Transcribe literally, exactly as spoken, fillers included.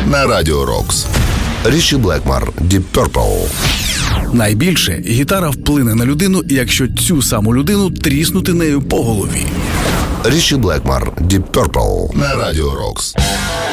на Радіо Рокс. Ріші Блекмор, Deep Purple. Найбільше гітара вплине на людину, якщо цю саму людину тріснути нею по голові. Ріші Блекмор, Deep Purple на Радіо Рокс.